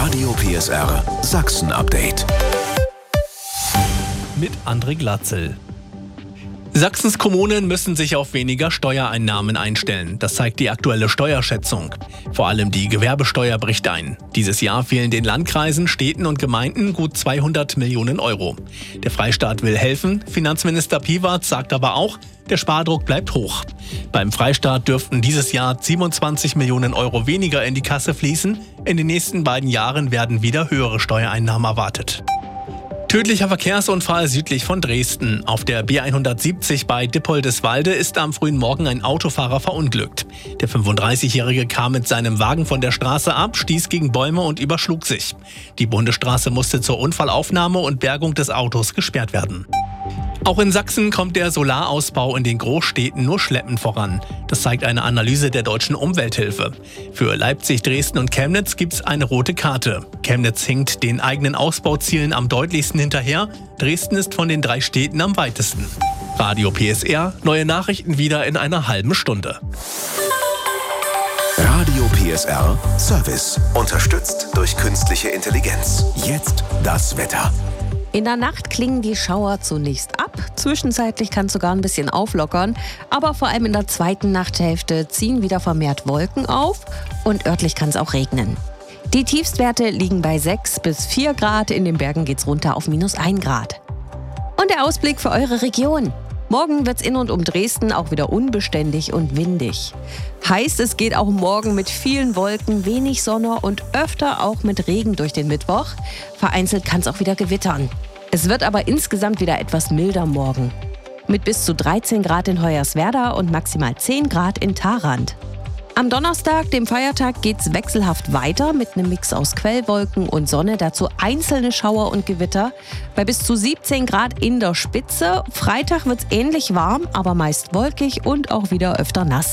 Radio PSR Sachsen-Update. Mit André Glatzel. Sachsens Kommunen müssen sich auf weniger Steuereinnahmen einstellen. Das zeigt die aktuelle Steuerschätzung. Vor allem die Gewerbesteuer bricht ein. Dieses Jahr fehlen den Landkreisen, Städten und Gemeinden gut 200 Millionen Euro. Der Freistaat will helfen. Finanzminister Piewatz sagt aber auch, der Spardruck bleibt hoch. Beim Freistaat dürften dieses Jahr 27 Millionen Euro weniger in die Kasse fließen. In den nächsten beiden Jahren werden wieder höhere Steuereinnahmen erwartet. Tödlicher Verkehrsunfall südlich von Dresden. Auf der B170 bei Dippoldeswalde ist am frühen Morgen ein Autofahrer verunglückt. Der 35-Jährige kam mit seinem Wagen von der Straße ab, stieß gegen Bäume und überschlug sich. Die Bundesstraße musste zur Unfallaufnahme und Bergung des Autos gesperrt werden. Auch in Sachsen kommt der Solarausbau in den Großstädten nur schleppend voran. Das zeigt eine Analyse der Deutschen Umwelthilfe. Für Leipzig, Dresden und Chemnitz gibt es eine rote Karte. Chemnitz hinkt den eigenen Ausbauzielen am deutlichsten hinterher. Dresden ist von den 3 Städten am weitesten. Radio PSR, neue Nachrichten wieder in einer halben Stunde. Radio PSR Service. Unterstützt durch künstliche Intelligenz. Jetzt das Wetter. In der Nacht klingen die Schauer zunächst ab. Zwischenzeitlich kann es sogar ein bisschen auflockern. Aber vor allem in der zweiten Nachthälfte ziehen wieder vermehrt Wolken auf und örtlich kann es auch regnen. Die Tiefstwerte liegen bei 6 bis 4 Grad. In den Bergen geht es runter auf -1 Grad. Und der Ausblick für eure Region. Morgen wird es in und um Dresden auch wieder unbeständig und windig. Heißt, es geht auch morgen mit vielen Wolken, wenig Sonne und öfter auch mit Regen durch den Mittwoch. Vereinzelt kann es auch wieder gewittern. Es wird aber insgesamt wieder etwas milder morgen. Mit bis zu 13 Grad in Hoyerswerda und maximal 10 Grad in Tharandt. Am Donnerstag, dem Feiertag, geht's wechselhaft weiter mit einem Mix aus Quellwolken und Sonne, dazu einzelne Schauer und Gewitter. Bei bis zu 17 Grad in der Spitze. Freitag wird's ähnlich warm, aber meist wolkig und auch wieder öfter nass.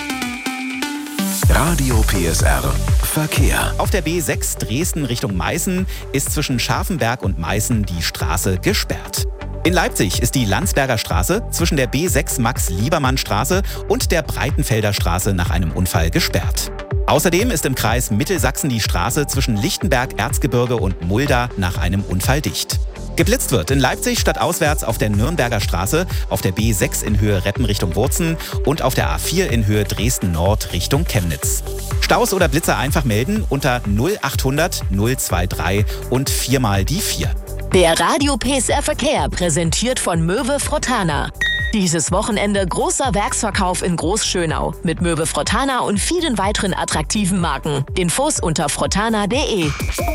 Radio PSR Verkehr. Auf der B6 Dresden Richtung Meißen ist zwischen Scharfenberg und Meißen die Straße gesperrt. In Leipzig ist die Landsberger Straße zwischen der B6 Max-Liebermann-Straße und der Breitenfelder Straße nach einem Unfall gesperrt. Außerdem ist im Kreis Mittelsachsen die Straße zwischen Lichtenberg, Erzgebirge und Mulda nach einem Unfall dicht. Geblitzt wird in Leipzig stadtauswärts auf der Nürnberger Straße, auf der B6 in Höhe Reppen Richtung Wurzen und auf der A4 in Höhe Dresden Nord Richtung Chemnitz. Staus oder Blitzer einfach melden unter 0800 023 und 4 mal die 4. Der Radio PSR Verkehr präsentiert von Möwe Frotana. Dieses Wochenende großer Werksverkauf in Großschönau mit Möwe Frotana und vielen weiteren attraktiven Marken. Infos unter frotana.de.